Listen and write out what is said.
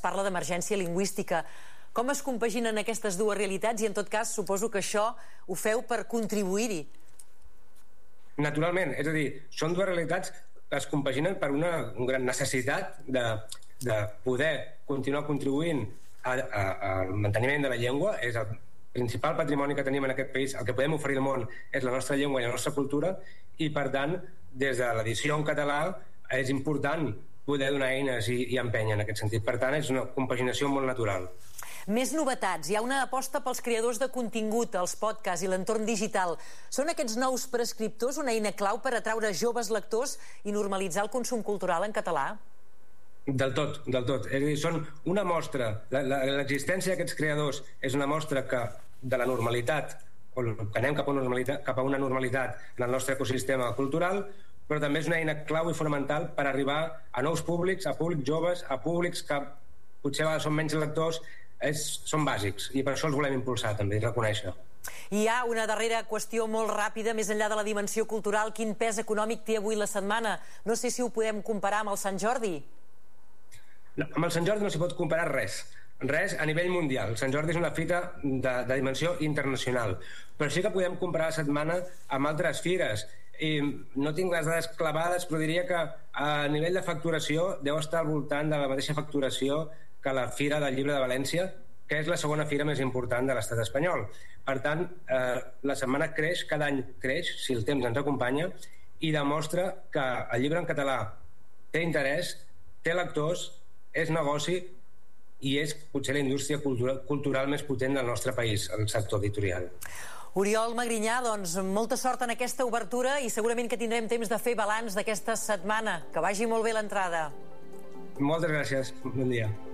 parla d'emergència lingüística. Com es compaginen aquestes dues realitats i, en tot cas, suposo que això ho feu per contribuir-hi? Naturalment, és a dir, són dues realitats que es compaginen per una gran necessitat de poder continuar contribuint al manteniment de la llengua. És el principal patrimoni que tenim en aquest país, el que podem oferir al món és la nostra llengua i la nostra cultura, i per tant, des de l'edició en català és important poder donar eines i empènyer en aquest sentit. Per tant, és una compaginació molt natural. Més novetats. Hi ha una aposta pels creadors de contingut, els podcasts i l'entorn digital. Són aquests nous prescriptors una eina clau per atraure joves lectors i normalitzar el consum cultural en català? Del tot, del tot. És a dir, són una mostra, l'existència d'aquests creadors és una mostra de la normalitat, o que anem cap a una normalitat en el nostre ecosistema cultural, però també és una eina clau i fonamental per arribar a nous públics, a públics joves, a públics que potser a vegades són menys lectors, són bàsics, i per això els volem impulsar també i reconèixer. Hi ha una darrera qüestió molt ràpida, més enllà de la dimensió cultural. Quin pes econòmic té avui la setmana? No sé si ho podem comparar amb el Sant Jordi. No, amb el Sant Jordi no s'hi pot comparar res a nivell mundial. El Sant Jordi és una fita de dimensió internacional, però sí que podem comparar la setmana amb altres fires. I no tinc les dades clavades, però diria que a nivell de facturació deu estar al voltant de la mateixa facturació que la Fira del Llibre de València, que és la segona fira més important de l'estat espanyol. Per tant, la setmana creix, cada any creix, si el temps ens acompanya, i demostra que el llibre en català té interès, té lectors, és negoci i és potser la indústria cultural més potent del nostre país, el sector editorial. Oriol Magrinyà, doncs molta sort en aquesta obertura i segurament que tindrem temps de fer balanç d'aquesta setmana. Que vagi molt bé l'entrada. Moltes gràcies. Bon dia.